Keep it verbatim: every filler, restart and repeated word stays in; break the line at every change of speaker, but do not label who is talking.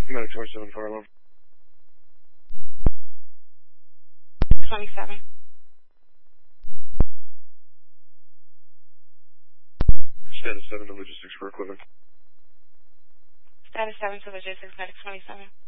Medic twenty-seven, fire alarm.
twenty-seven.
Status seven to logistics for equipment.
Status seven to logistics, medic twenty-seven.